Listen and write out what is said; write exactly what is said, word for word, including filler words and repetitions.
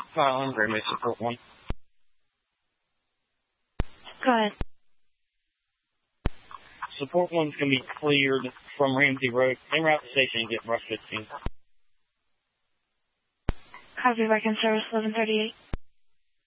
Island, Ramsey Support one. Go ahead. Support one's going to be cleared from Ramsey Road en route to station and get brush fifteen. Copy, back in service eleven thirty-eight.